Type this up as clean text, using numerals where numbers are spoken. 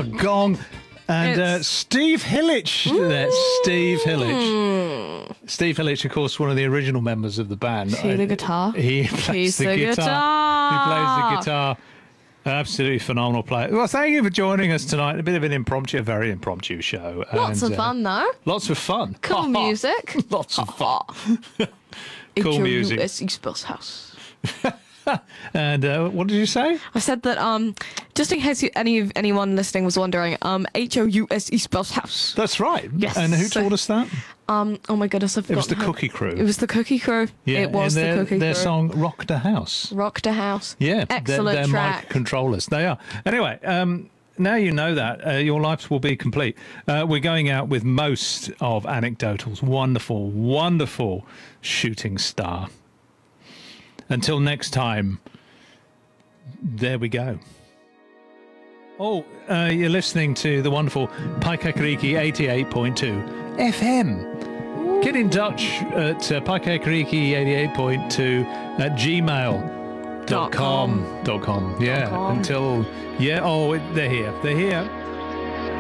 our gong. And Steve Hillich. That's Steve Hillich. Steve Hillich, of course, one of the original members of the band. See the guitar? He plays the guitar. He plays the guitar. Absolutely phenomenal player. Well, thank you for joining us tonight. A bit of an impromptu, a very impromptu show. Lots of fun, though. Lots of fun. Cool music. Lots of fun. Cool music. HOUSE Spurs House. And what did you say? I said that just in case anyone listening was wondering, HOUSE Spurs House. That's right. Yes. And who told us that? Oh my goodness, I forgot. It was the Cookie Crew. It was the Cookie Crew. Yeah, it was the Cookie Crew. Their song "Rock the House." Rock the House. Yeah, excellent they're track. mic controllers. They are. Anyway, now you know that your lives will be complete. We're going out with most of Anecdotal's wonderful, wonderful shooting star. Until next time, there we go. Oh, you're listening to the wonderful Paikakariki 88.2 FM. Get in touch at Paikakariki 88.2 at gmail.com. Yeah, until, they're here. They're here.